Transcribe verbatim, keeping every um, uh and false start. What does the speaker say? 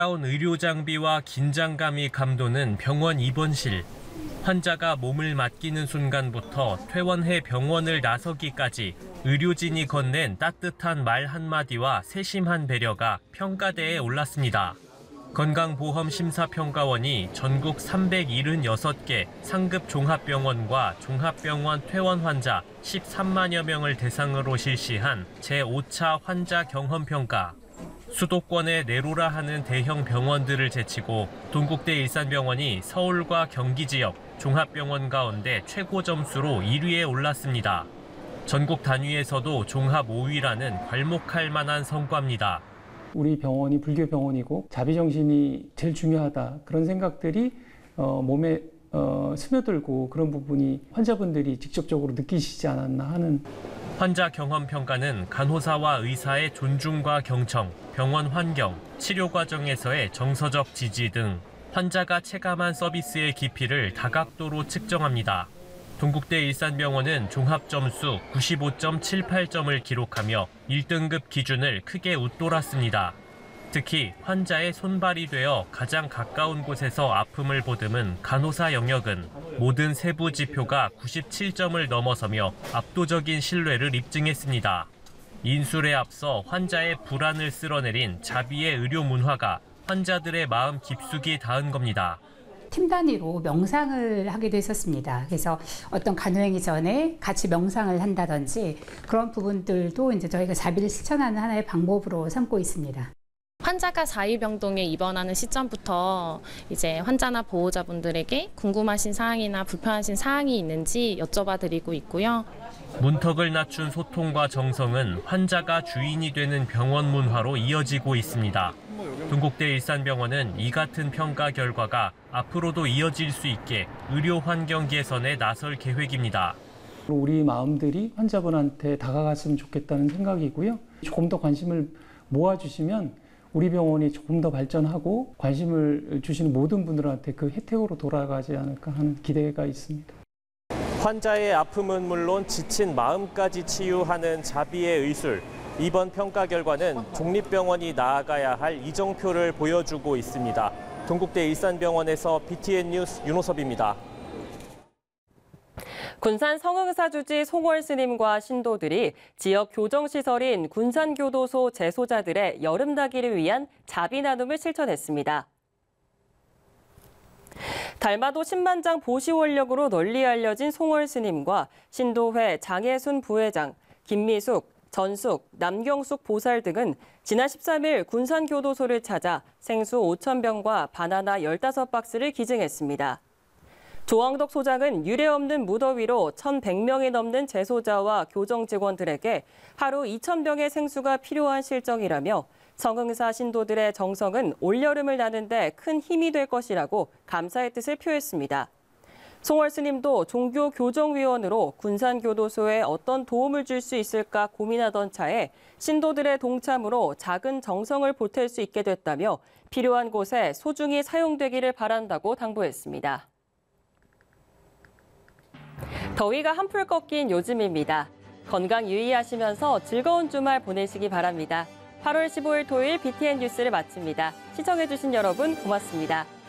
가까운 의료 장비와 긴장감이 감도는 병원 입원실. 환자가 몸을 맡기는 순간부터 퇴원해 병원을 나서기까지 의료진이 건넨 따뜻한 말 한마디와 세심한 배려가 평가대에 올랐습니다. 건강보험심사평가원이 전국 삼백칠십육 개 상급 종합병원과 종합병원 퇴원 환자 십삼만여 명을 대상으로 실시한 제오 차 환자 경험평가. 수도권에 내로라 하는 대형 병원들을 제치고 동국대 일산병원이 서울과 경기 지역 종합병원 가운데 최고 점수로 일 위에 올랐습니다. 전국 단위에서도 종합 오 위라는 괄목할 만한 성과입니다. 우리 병원이 불교 병원이고 자비정신이 제일 중요하다. 그런 생각들이 어, 몸에 어, 스며들고 그런 부분이 환자분들이 직접적으로 느끼시지 않았나 하는. 환자 경험 평가는 간호사와 의사의 존중과 경청, 병원 환경, 치료 과정에서의 정서적 지지 등 환자가 체감한 서비스의 깊이를 다각도로 측정합니다. 동국대 일산병원은 종합점수 구십오 점 칠팔 점을 기록하며 일 등급 기준을 크게 웃돌았습니다. 특히 환자의 손발이 되어 가장 가까운 곳에서 아픔을 보듬은 간호사 영역은 모든 세부 지표가 구십칠 점을 넘어서며 압도적인 신뢰를 입증했습니다. 인술에 앞서 환자의 불안을 쓸어내린 자비의 의료 문화가 환자들의 마음 깊숙이 닿은 겁니다. 팀 단위로 명상을 하게 됐었습니다. 그래서 어떤 간호행위 전에 같이 명상을 한다든지 그런 부분들도 이제 저희가 자비를 실천하는 하나의 방법으로 삼고 있습니다. 환자가 사일병동에 입원하는 시점부터 이제 환자나 보호자분들에게 궁금하신 사항이나 불편하신 사항이 있는지 여쭤봐 드리고 있고요. 문턱을 낮춘 소통과 정성은 환자가 주인이 되는 병원 문화로 이어지고 있습니다. 동국대 일산병원은 이 같은 평가 결과가 앞으로도 이어질 수 있게 의료 환경 개선에 나설 계획입니다. 우리 마음들이 환자분한테 다가갔으면 좋겠다는 생각이고요. 조금 더 관심을 모아주시면 우리 병원이 조금 더 발전하고 관심을 주시는 모든 분들한테 그 혜택으로 돌아가지 않을까 하는 기대가 있습니다. 환자의 아픔은 물론 지친 마음까지 치유하는 자비의 의술. 이번 평가 결과는 종립병원이 나아가야 할 이정표를 보여주고 있습니다. 동국대 일산병원에서 비티엔 뉴스 윤호섭입니다. 군산 성흥사주지 송월 스님과 신도들이 지역 교정시설인 군산교도소 재소자들의 여름나기를 위한 자비 나눔을 실천했습니다. 달마도 십만장 보시원력으로 널리 알려진 송월 스님과 신도회 장혜순 부회장, 김미숙, 전숙, 남경숙 보살 등은 지난 십삼 일 군산교도소를 찾아 생수 오천 병과 바나나 열다섯 박스를 기증했습니다. 조왕덕 소장은 유례없는 무더위로 천백 명이 넘는 재소자와 교정 직원들에게 하루 이천 병의 생수가 필요한 실정이라며 성흥사 신도들의 정성은 올여름을 나는 데 큰 힘이 될 것이라고 감사의 뜻을 표했습니다. 송월 스님도 종교교정위원으로 군산교도소에 어떤 도움을 줄 수 있을까 고민하던 차에 신도들의 동참으로 작은 정성을 보탤 수 있게 됐다며 필요한 곳에 소중히 사용되기를 바란다고 당부했습니다. 더위가 한풀 꺾인 요즘입니다. 건강 유의하시면서 즐거운 주말 보내시기 바랍니다. 팔월 십오일 토요일 비티엔 뉴스를 마칩니다. 시청해주신 여러분 고맙습니다.